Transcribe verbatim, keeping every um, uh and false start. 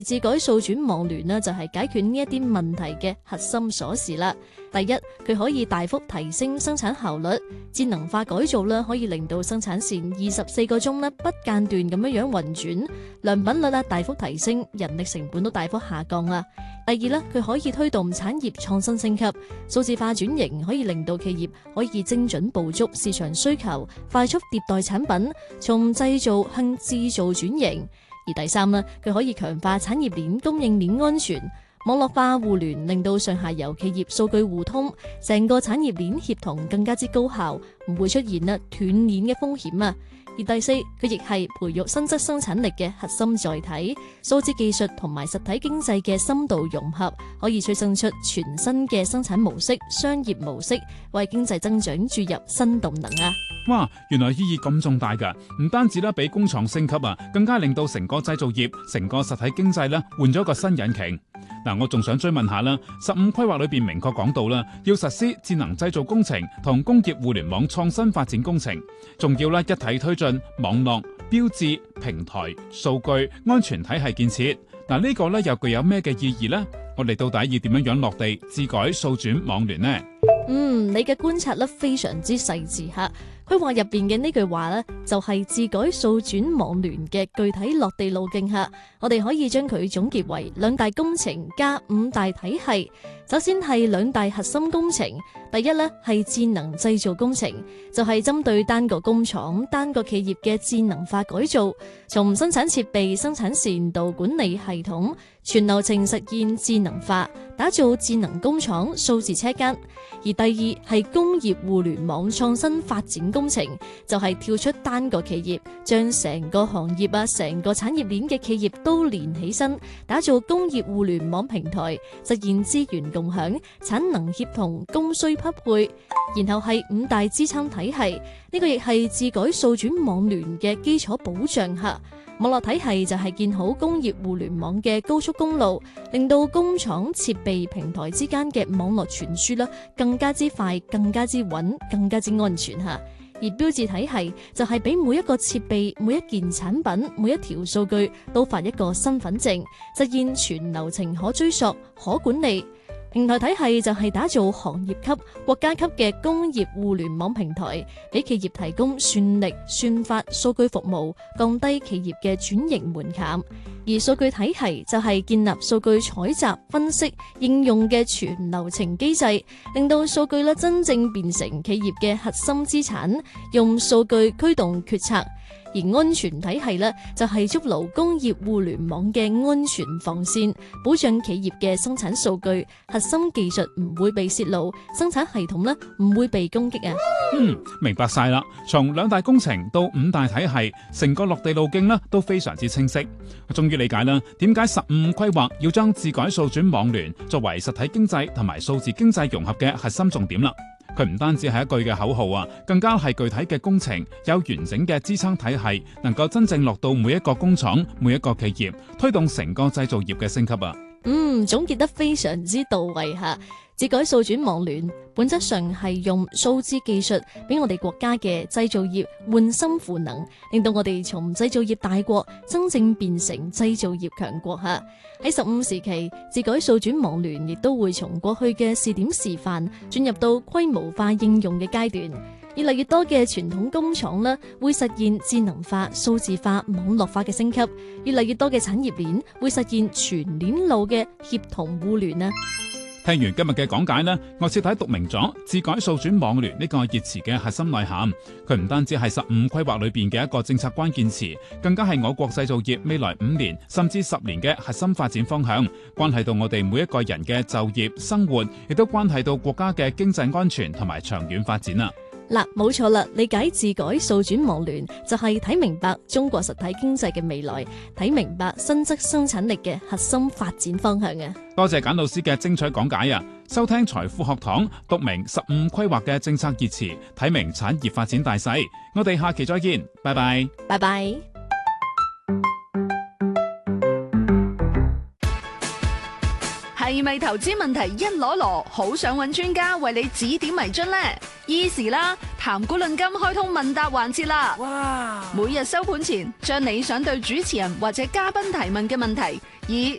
智改數轉網聯呢，就係解決呢一啲問題嘅核心鎖匙啦。第一，佢可以大幅提升生產效率，智能化改造呢，可以令到生產線二十四個鐘呢不間斷咁樣樣運轉，良品率呢大幅提升，人力成本都大幅下降啦。第二呢，佢可以推動產業創新升級，數字化轉型可以令到企業可以精準捕捉市場需求，快速迭代產品，從製造向製造轉型。而第三呢，佢可以強化產業鏈供應鏈安全，網絡化互聯令到上下游企業數據互通，成個產業鏈協同更加之高效，唔會出現啦斷鏈嘅風險啊。而第四，佢亦係培育新質生產力嘅核心載體，數字技術同埋實體經濟嘅深度融合，可以催生出全新嘅生產模式、商業模式，為經濟增長注入新動能啊！ 哇，原來意義咁重大噶，唔單止咧俾工廠升級啊，更加令到成個製造業、成個實體經濟咧換咗個新引擎。嗱，我仲想追問下啦，十五規劃裏邊明確講到啦，要實施智能製造工程同工業互聯網創新發展工程，仲要咧一體推進網絡、標誌、平台、數據、安全體系建設。嗱，呢個咧又具有咩嘅意義呢？我哋到底要點樣樣落地智改數轉網聯呢？ 嗯，你嘅觀察咧非常之細緻吓。規劃入邊嘅呢句話呢，就係智改數轉網聯嘅具體落地路徑下，我哋可以將佢總結為兩大工程加五大體系。首先係兩大核心工程，第一呢係智能製造工程，就係針對單個工廠、單個企業嘅智能化改造，從生產設備、生產線到管理系統，全流程實現智能化，打造智能工廠、數字車間。而第二係工業互聯網創新發展工程，就係跳出單個企業，將成個行業啊、成個產業鏈嘅企業都連起身，打造工業互聯網平台，實現資源共享、產能協同、供需匹配。然後係五大支撐體系，呢個亦係智改數轉網聯嘅基礎保障下。網絡體系就係建好工業互聯網嘅高速公路，令到工廠設備平台之間嘅網絡傳輸啦，更加之快、更加之穩、更加之安全吓。而標誌體系就係俾每一個設備、每一件產品、每一條數據都發一個身份證，實現全流程可追溯、可管理。平台體系就係打造行業級、國家級嘅工業互聯網平台，俾企業提供算力、算法、數據服務，降低企業嘅轉型門檻。而數據體系就係建立數據採集、分析、應用嘅全流程機制，令到數據咧真正變成企業嘅核心資產，用數據驅動決策。而安全體系呢，就係築牢工業互聯網嘅安全防線，保障企業嘅生產數據、核心技術唔會被泄露，生產系統呢唔會被攻擊啊。 嗯，明白晒啦。從兩大工程到五大體系，成個落地路徑呢都非常之清晰。我終於理解啦，點解十五規劃要將智改數轉網聯作為實體經濟同埋數字經濟融合嘅核心重點啦。佢唔單止係一句嘅口號啊，更加係具體嘅工程，有完整嘅支撐體系，能夠真正落到每一個工廠、每一個企業，推動成個製造業嘅升級啊！ 嗯，總結得非常之到位吓。智改數轉網聯本質上係用數字技術俾我哋國家嘅製造業換心賦能，令到我哋從製造業大國真正變成製造業強國吓。喺十五時期，智改數轉網聯亦都會從過去嘅試點示範進入到規模化應用嘅階段。越嚟越多嘅傳統工廠呢，會實現智能化、數字化、網絡化嘅升級；越嚟越多嘅產業鏈會實現全鏈路嘅協同互聯啊！ 聽完今日嘅講解呢，我徹底讀明咗智改數轉網聯呢個熱詞嘅核心內涵。佢唔單止係十五規劃裏邊嘅一個政策關鍵詞，更加係我國製造業未來五年甚至十年嘅核心發展方向，關係到我哋每一個人嘅就業、生活，亦都關係到國家嘅經濟安全同埋長遠發展啊！ 嗱，冇錯啦，理解智改數轉網聯就係睇明白中國實體經濟嘅未來，睇明白新質生產力嘅核心發展方向啊！ 多謝簡老師嘅精彩講解啊！收聽財富學堂，讀明十五規劃嘅政策熱詞，睇明產業發展大勢。我哋下期再見，拜拜， 拜拜。 喺係咪投資問題一籮籮，好想揾專家為你指點迷津呢？依時啦，談古論今開通問答環節啦！哇！每日收盤前，將你想對主持人或者嘉賓提問嘅問題，以